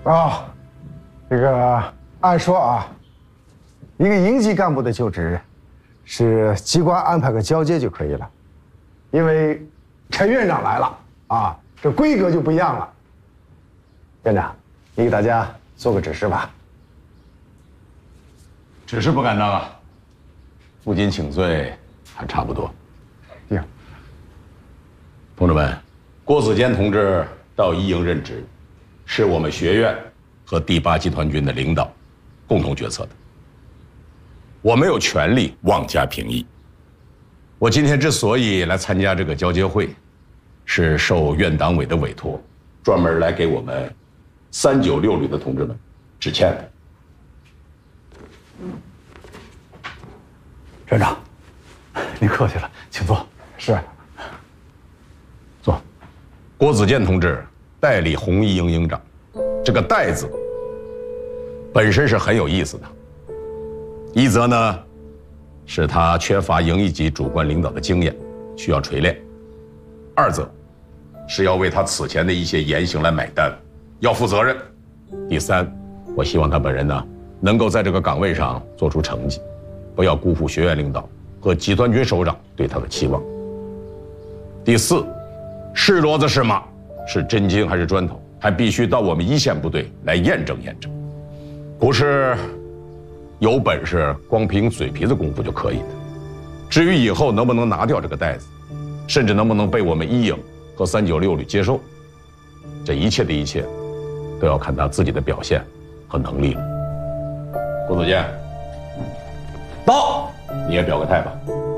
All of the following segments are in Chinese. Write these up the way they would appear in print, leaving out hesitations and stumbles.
啊，这个按说啊，一个营级干部的就职，是机关安排个交接就可以了，因为陈院长来了啊，这规格就不一样了。院长，你给大家做个指示吧。 指示不敢当啊，负荆请罪还差不多。 呀， 同志们，郭子健同志到一营任职，是我们学院和第8集团军的领导共同决策的。我没有权利妄加评议。我今天之所以来参加这个交接会，是受院党委的委托，专门来给我们396旅的同志们致歉的。 院长，您客气了，请坐。 是。 坐。郭子健同志代理红一营营长，这个“代”字本身是很有意思的。一则呢，是他缺乏营一级主观领导的经验，需要锤炼；二则是要为他此前的一些言行来买单，要负责任；第三，我希望他本人呢，能够在这个岗位上做出成绩，不要辜负学院领导和集团军首长对他的期望。第四，是骡子是马，是真金还是砖头，还必须到我们一线部队来验证验证，不是有本事光凭嘴皮子功夫就可以的。至于以后能不能拿掉这个袋子，甚至能不能被我们一营和396旅接受，这一切的一切，都要看他自己的表现和能力了。郭子健， 到， 你也表个态吧。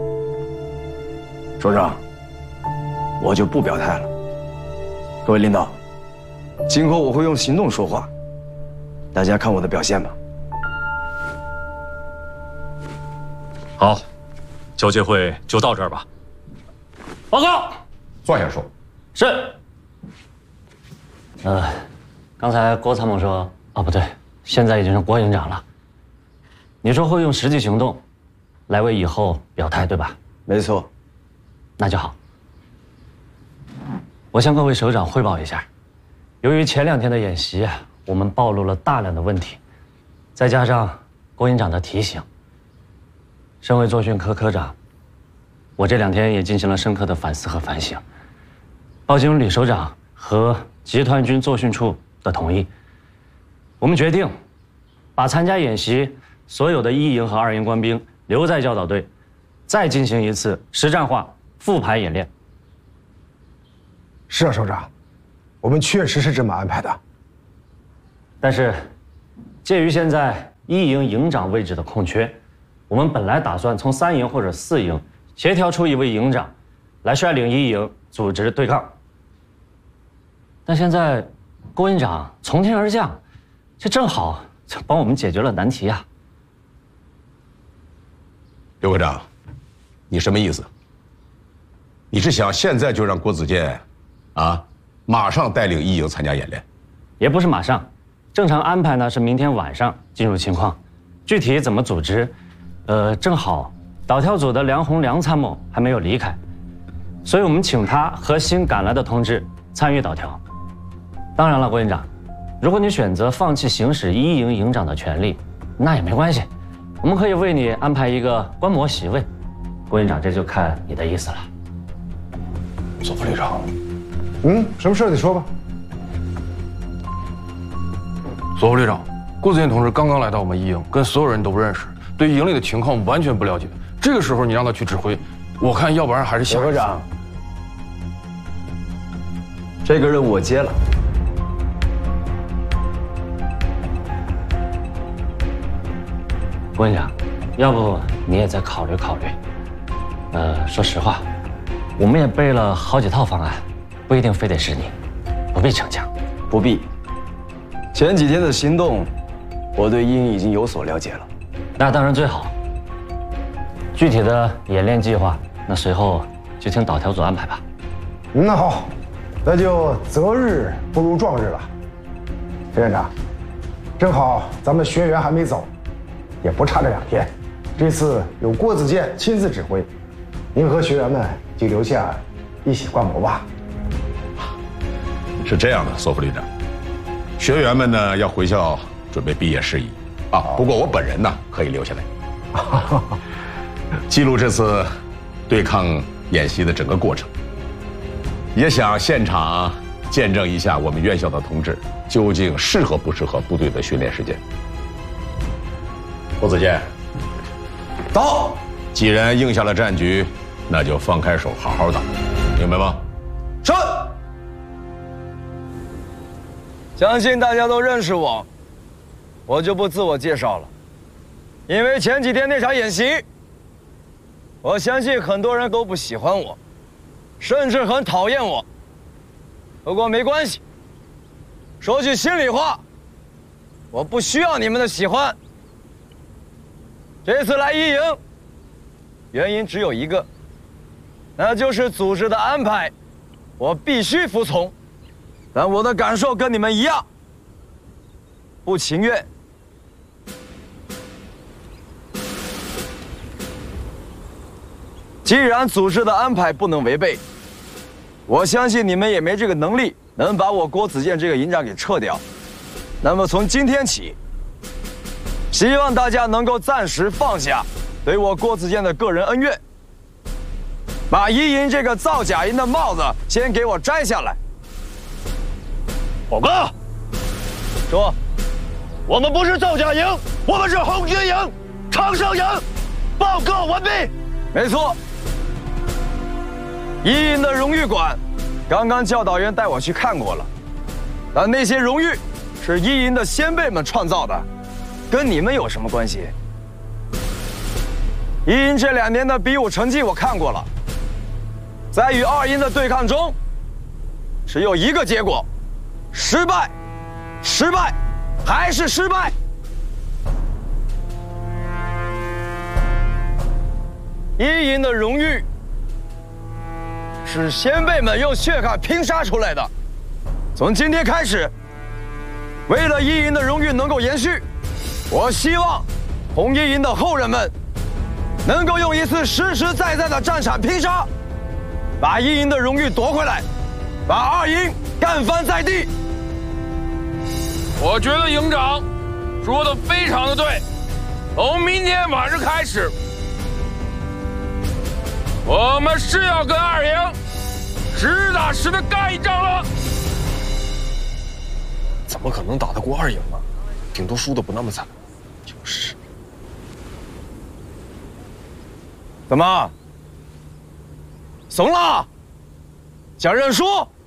首长，我就不表态了。各位领导，今后我会用行动说话，大家看我的表现吧。 好，交接会就到这儿吧。报告， 坐下说。 是。刚才郭参谋说，哦不对，现在已经是郭营长了。你说会用实际行动来为以后表态，对吧？ 没错。 那就好。我向各位首长汇报一下，由于前2天的演习，我们暴露了大量的问题，再加上郭营长的提醒，身为作训科科长，我这2天也进行了深刻的反思和反省。报经吕首长和集团军作训处的同意，我们决定把参加演习所有的1营和2营官兵留在教导队，再进行一次实战化复盘演练。 是啊，首长，我们确实是这么安排的。 但是，鉴于现在1营营长位置的空缺，我们本来打算从3营或者4营协调出一位营长，来率领1营组织对抗。但现在，郭营长从天而降，这正好帮我们解决了难题啊。 刘科长，你什么意思？你是想现在就让郭子健，马上带领1营参加演练？ 也不是马上，正常安排呢是明天晚上进入情况，具体怎么组织，正好导调组的梁洪梁参谋还没有离开，所以我们请他和新赶来的同志参与导调。当然了，郭营长，如果你选择放弃行使1营营长的权利，那也没关系，我们可以为你安排一个观摩席位。郭营长，这就看你的意思了。 左副旅长， 什么事你说吧。 左副旅长，郭子健同志刚刚来到我们1营，跟所有人都不认识，对营里的情况完全不了解。这个时候你让他去指挥，我看要不然还是下一次。 左科长，这个任务我接了。 郭营长，要不你也再考虑考虑。说实话，我们也备了好几套方案，不一定非得是你，不必逞强。 不必。前几天的行动，我对1营已经有所了解了。 那当然最好。具体的演练计划，那随后就请导调组安排吧。 那好，那就择日不如撞日了。陈院长，正好咱们学员还没走，也不差这2天。这次有郭子健亲自指挥，您和学员们就留下一起观摩吧。 是这样的，索副旅长， 学员们呢要回校准备毕业事宜啊。不过我本人呢可以留下来，记录这次对抗演习的整个过程，也想现场见证一下我们院校的同志究竟适合不适合部队的训练时间。郭子健， 到。 既然应下了战局，那就放开手，好好打，明白吗？ 是。相信大家都认识我，我就不自我介绍了。因为前几天那场演习，我相信很多人都不喜欢我，甚至很讨厌我。不过没关系，说句心里话，我不需要你们的喜欢。这次来一营，原因只有一个，那就是组织的安排，我必须服从。但我的感受跟你们一样，不情愿。既然组织的安排不能违背，我相信你们也没这个能力能把我郭子健这个营长给撤掉。那么从今天起，希望大家能够暂时放下对我郭子健的个人恩怨，把一营这个造假营的帽子先给我摘下来。 报告， 说， 我们不是造假营，我们是红军营、长胜营。报告完毕。 没错，一营的荣誉馆，刚刚教导员带我去看过了，但那些荣誉是一营的先辈们创造的，跟你们有什么关系？一营这2年的比武成绩我看过了，在与2营的对抗中，只有一个结果：失败，失败，还是失败。一营的荣誉是先辈们用血汗拼杀出来的。从今天开始，为了一营的荣誉能够延续，我希望红一营的后人们能够用一次实实在在的战场拼杀，把一营的荣誉夺回来，把2营干翻在地。 我觉得营长说的非常的对，从明天晚上开始，我们是要跟2营实打实的干一仗了。 怎么可能打得过2营呢？顶多输的不那么惨。就是。 怎么？怂了？想认输？